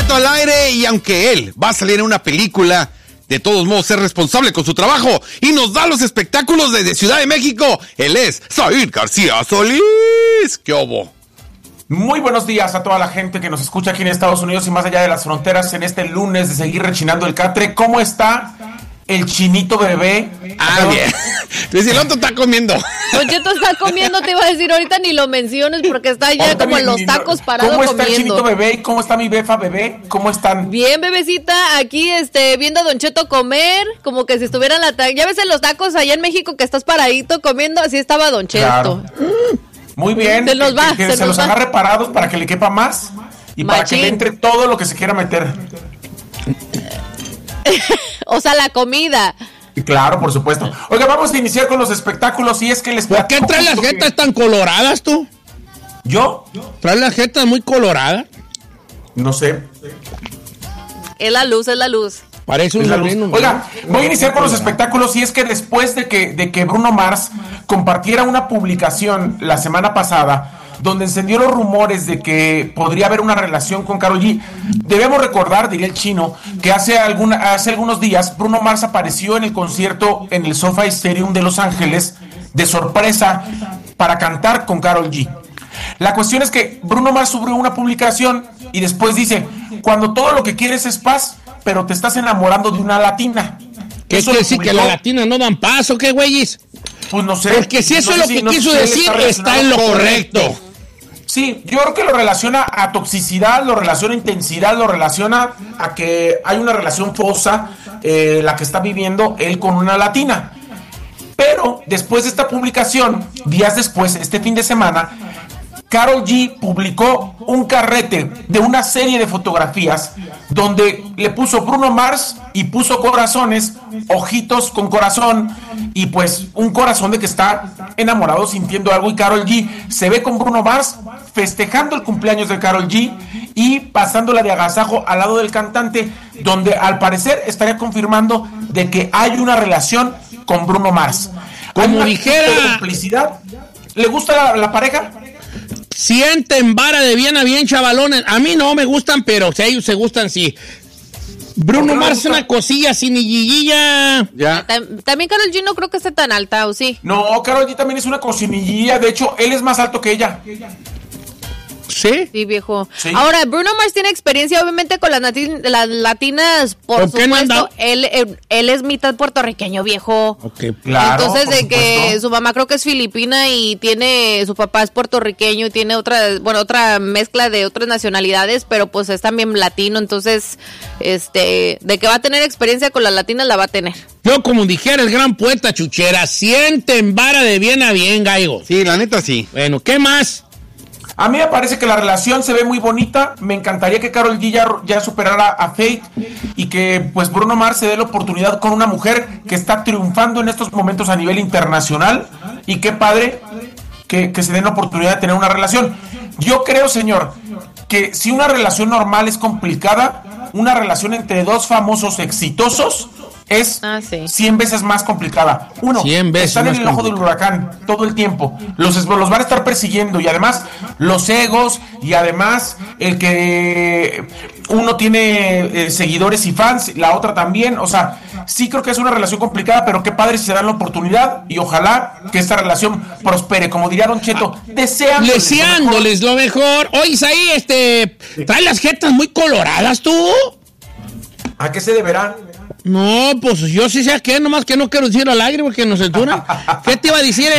Cheto al aire, y aunque él va a salir en una película, de todos modos es responsable con su trabajo y nos da los espectáculos desde Ciudad de México. Él es Said García Solís. ¿Qué obo? Muy buenos días a toda la gente que nos escucha aquí en Estados Unidos y más allá de las fronteras en este lunes de seguir rechinando el catre. ¿Cómo está el chinito bebé? Ah, bien. Pues el otro está comiendo. Don Cheto está comiendo, te iba a decir, ahorita ni lo menciones porque está ya como en los tacos parado comiendo. ¿Cómo está el chinito bebé? ¿Y cómo está mi befa bebé? ¿Cómo están? Bien, bebecita, aquí viendo a Don Cheto comer, como que si estuviera en la ya ves en los tacos allá en México que estás paradito comiendo, así estaba Don Cheto. Claro. Muy bien, se los va, que se los agarre parados para que le quepa más y para que le entre todo lo que se quiera meter. O sea, la comida. Claro, por supuesto. Oiga, vamos a iniciar con los espectáculos y es que les ¿Por qué traes las jetas tan coloradas tú? ¿Yo? ¿Traes las jetas muy coloradas? No sé. Es la luz, es la luz. Parece un sobrino. Oiga, voy a iniciar con los espectáculos y es que después de que Bruno Mars compartiera una publicación la semana pasada donde encendió los rumores de que podría haber una relación con Karol G. Debemos recordar, diría el chino, que hace algunos días Bruno Mars apareció en el concierto en el SoFi Stadium de Los Ángeles de sorpresa para cantar con Karol G. La cuestión es que Bruno Mars subió una publicación y después dice, cuando todo lo que quieres es paz, pero te estás enamorando de una latina. ¿Qué quiere decir? ¿Que las latinas no dan paso? ¿Qué güeyes? Pues no sé. Porque si eso es lo que quiso decir, está en lo correcto. Sí, yo creo que lo relaciona a toxicidad, lo relaciona a intensidad, lo relaciona a que hay una relación fosa, la que está viviendo él con una latina. Pero después de esta publicación, días después, este fin de semana, Karol G publicó un carrete de una serie de fotografías donde le puso Bruno Mars y puso corazones, ojitos con corazón y pues un corazón de que está enamorado sintiendo algo, y Karol G se ve con Bruno Mars festejando el cumpleaños de Karol G y pasándola de agasajo al lado del cantante, donde al parecer estaría confirmando de que hay una relación con Bruno Mars. Como dijera, complicidad. ¿Le gusta la pareja? Sienten vara de bien a bien, chavalones. A mí no me gustan, pero si a ellos se gustan, sí. Bruno Mars es una cosilla sin guillilla. Ya. También Karol G no creo que esté tan alta, ¿o sí? No, Karol G también es una cocinillilla. De hecho, él es más alto que ella. ¿Sí? Sí, viejo. Sí. Ahora, Bruno Mars tiene experiencia, obviamente, con las latinas, por supuesto. Él es mitad puertorriqueño, viejo. Okay, claro. Entonces, de que su mamá creo que es filipina y su papá es puertorriqueño y tiene otra mezcla de otras nacionalidades, pero pues es también latino. Entonces, de que va a tener experiencia con las latinas, la va a tener. Yo, como dijera el gran poeta Chuchera, sienten vara de bien a bien, gallo. Sí, la neta sí. Bueno, ¿qué más? A mí me parece que la relación se ve muy bonita. Me encantaría que Karol G ya superara a Faith y que pues Bruno Mars se dé la oportunidad con una mujer que está triunfando en estos momentos a nivel internacional. Y qué padre que se den la oportunidad de tener una relación. Yo creo, señor, que si una relación normal es complicada, una relación entre dos famosos exitosos es 100 veces más complicada. Uno, 100 veces están en el ojo del huracán todo el tiempo. Los van a estar persiguiendo y además los egos y además el que uno tiene seguidores y fans, la otra también. O sea, sí creo que es una relación complicada, pero qué padre si se dan la oportunidad y ojalá que esta relación prospere. Como diría Don Cheto, deseándoles lo mejor. Oye, ahí ¿trae las jetas muy coloradas tú? ¿A qué se deberá? No, pues yo sí sé a qué, nomás que no quiero decirlo al aire porque nos censuran. ¿Qué te iba a decir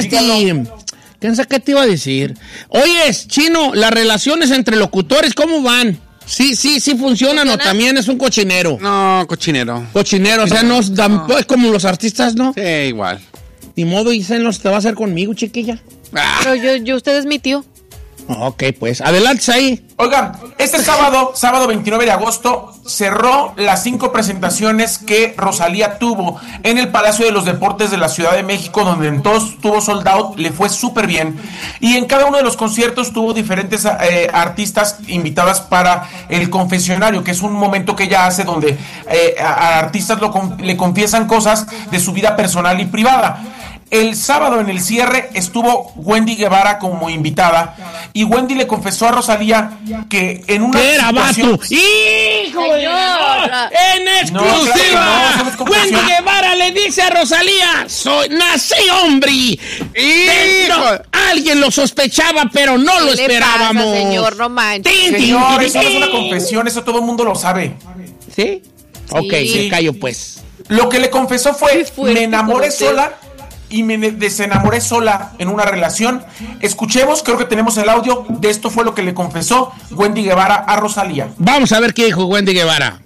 ¿Qué te iba a decir? Oye, Chino, las relaciones entre locutores, ¿cómo van? Sí funcionan o también es un cochinero. No, cochinero. Cochinero, o sea, no es como los artistas, ¿no? Sí, igual. Ni modo, y se te va a hacer conmigo, chiquilla. Pero yo usted es mi tío. Ok, pues, adelante ahí. Oigan, este sábado 29 de agosto, cerró las 5 presentaciones que Rosalía tuvo en el Palacio de los Deportes de la Ciudad de México, donde en todos tuvo sold out, le fue súper bien. Y en cada uno de los conciertos tuvo diferentes artistas invitadas para el confesionario, que es un momento que ella hace donde a artistas le confiesan cosas de su vida personal y privada. El sábado en el cierre estuvo Wendy Guevara como invitada y Wendy le confesó a Rosalía que en una ¿Qué era, situación... vato? ¡Hijo de Señora! ¡En exclusiva! No, no, Wendy Guevara le dice a Rosalía, nací hombre. ¡Hijo! Alguien lo sospechaba, pero no lo ¿Qué le esperábamos. pasa, señor? No manches. Señor, eso no es una confesión, eso todo el mundo lo sabe. ¿Sí? Ok, Sí. me callo pues. Lo que le confesó fue, Qué fuerte me enamoré con usted. sola y me desenamoré sola en una relación. Escuchemos, creo que tenemos el audio de esto fue lo que le confesó Wendy Guevara a Rosalía. Vamos a ver qué dijo Wendy Guevara.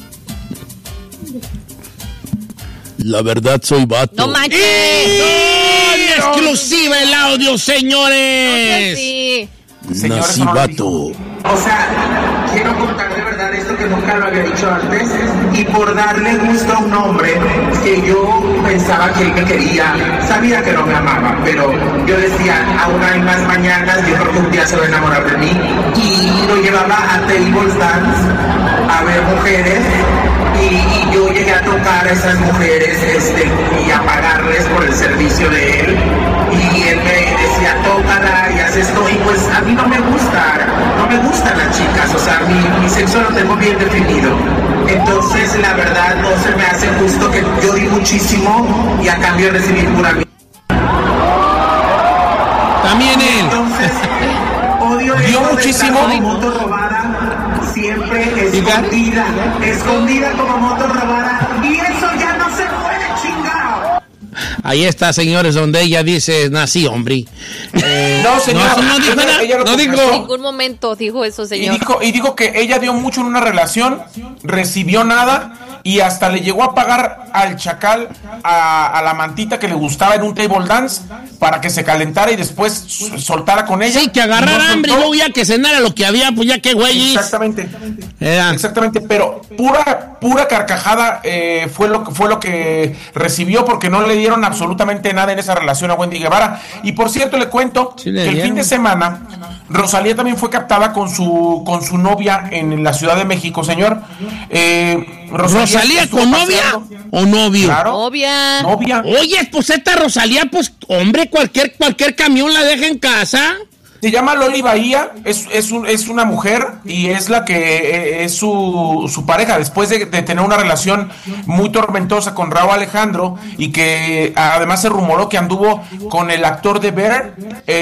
La verdad soy vato. No manches. ¡En exclusiva el audio, señores! Sí. Señores, Nací no lo vato. dijo. O sea, quiero contar de verdad esto que nunca lo había dicho antes y por darle gusto a un hombre que yo pensaba que él me quería, sabía que no me amaba, pero yo decía, aún hay más mañanas, yo creo que un día se va a enamorar de mí y lo llevaba a tables dance a ver mujeres y yo llegué a tocar a esas mujeres y a pagarles por el servicio de él y él me decía, tócala y haz esto y pues a mí no me gustan las chicas, o sea, mi sexo lo tengo bien definido. Entonces, la verdad, no se me hace justo que yo di muchísimo y a cambio recibí pura mierda. También él. Entonces, odio Dio esto de muchísimo. estar como moto robada, siempre escondida como moto robada, y eso ya no se puede, chingado. Ahí está, señores, donde ella dice, nací hombre. No, señora, no dijo nada. ella lo No confesó. dijo. En ningún momento dijo eso, señor. Y dijo que ella dio mucho en una relación, recibió nada y hasta le llegó a pagar al chacal a la mantita que le gustaba en un table dance para que se calentara y después soltara con ella. Sí, que agarrara Y no hambre y soltó. luego ya que cenara lo que había, pues ya que güey. Exactamente. Era. Exactamente, pero pura carcajada fue lo que recibió porque no le dieron absolutamente nada en esa relación a Wendy Guevara. Y por cierto, le cuento Sí le que el dieron. fin de semana Rosalía también fue captada con su novia en la Ciudad de México, señor. ¿Rosalía estuvo con novia paseando. o novio? Claro. Novia. Novia. Oye, pues esta Rosalía, pues, hombre, cualquier camión la deja en casa. Se llama Loli Bahía, es una mujer y es la que es su pareja después de tener una relación muy tormentosa con Rauw Alejandro y que además se rumoró que anduvo con el actor de Bear,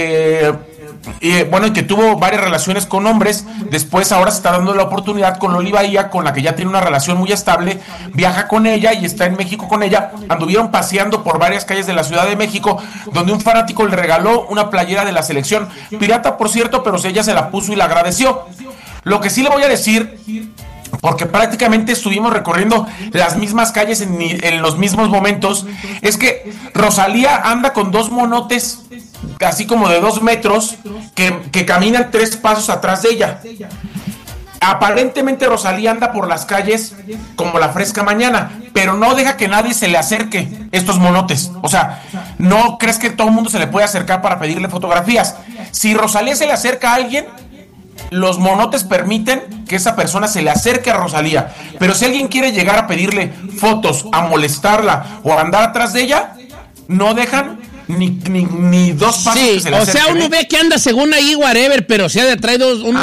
y bueno, y que tuvo varias relaciones con hombres. Después ahora se está dando la oportunidad con Loli Bahía, con la que ya tiene una relación muy estable, viaja con ella y está en México con ella. Anduvieron paseando por varias calles de la Ciudad de México, donde un fanático le regaló una playera de la selección, pirata por cierto, pero ella se la puso y la agradeció. Lo que sí le voy a decir, porque prácticamente estuvimos recorriendo las mismas calles en los mismos momentos, es que Rosalía anda con dos monotes así como de 2 metros que caminan 3 pasos atrás de ella. Aparentemente Rosalía anda por las calles como la fresca mañana, pero no deja que nadie se le acerque estos monotes. O sea, no crees que todo el mundo se le puede acercar para pedirle fotografías. Si Rosalía se le acerca a alguien, los monotes permiten que esa persona se le acerque a Rosalía. Pero si alguien quiere llegar a pedirle fotos, a molestarla o a andar atrás de ella, no dejan ni 2 pasos Sí, que se le o acerquen, sea, uno ¿eh? ve que anda según ahí, whatever, pero se ha de traer unos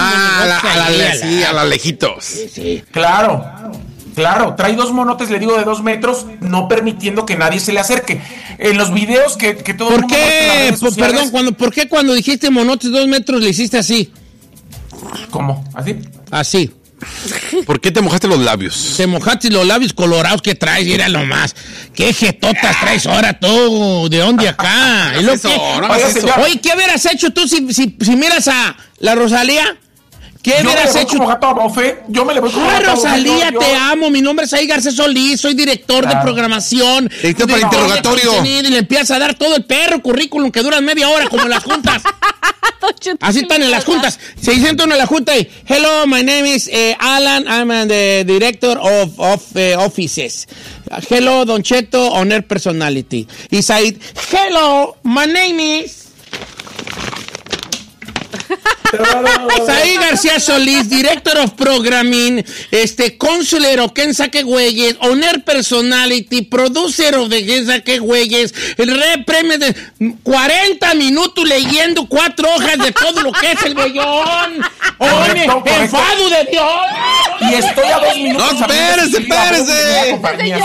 a la lejitos. Sí. Claro, trae 2 monotes, le digo, de 2 metros, no permitiendo que nadie se le acerque. En los videos que todo el ¿Por mundo muestra en las qué? redes sociales- ¿Por qué cuando dijiste monotes 2 metros le hiciste así? ¿Cómo? ¿Así? Así. ¿Por qué te mojaste los labios? Te mojaste los labios colorados que traes, mira nomás. ¿Qué jetotas traes ahora tú? ¿De dónde acá? No ¿Es lo hagas eso, que- no hagas Oiga, eso. señor. Oye, ¿qué hubieras hecho tú si miras a la Rosalía? ¿Qué Yo me le hubieras voy hecho? como gato a bofe. Yo me le voy como Ah, gato a bofe. Rosalía, Yo- te amo. Mi nombre es Said Garcés Solís. Soy director de Claro. programación. Director para director de interrogatorio. contenido, y le empiezas a dar todo el perro currículum que duran media hora, como en las juntas. Así están en las juntas. Se sientan en la junta y, hello, my name is Alan. I'm the director of offices. Hello, Don Cheto, honor personality. Y Said, hello, my name is... Saí García Solís, Director of Programming, Consular of Kensaque Güeyes, Owner Personality, Producer of the Kensaque Güeyes, el premio de 40 minutos leyendo 4 hojas de todo lo que es el bollón. ¡Oye, enfado de Dios! Y estoy a 2 minutos. ¡No, espérese!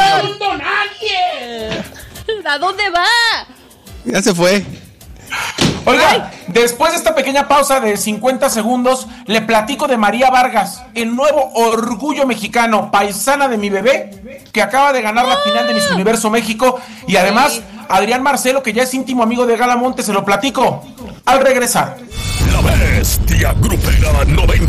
¿A dónde va? Ya se fue. Oiga, después de esta pequeña pausa de 50 segundos, le platico de María Vargas, el nuevo orgullo mexicano, paisana de mi bebé, que acaba de ganar la final de Miss Universo México. Y además, Adrián Marcelo, que ya es íntimo amigo de Gala Monte, se lo platico al regresar. La Bestia Grupera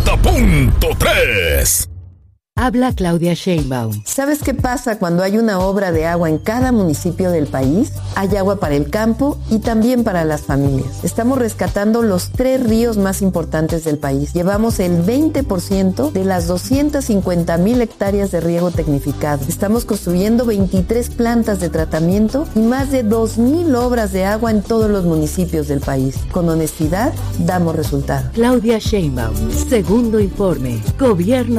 90.3. Habla Claudia Sheinbaum. ¿Sabes qué pasa cuando hay una obra de agua en cada municipio del país? Hay agua para el campo y también para las familias. Estamos rescatando los 3 ríos más importantes del país. Llevamos el 20% de las 250,000 hectáreas de riego tecnificado. Estamos construyendo 23 plantas de tratamiento y más de 2,000 obras de agua en todos los municipios del país. Con honestidad, damos resultados. Claudia Sheinbaum, segundo informe. Gobierno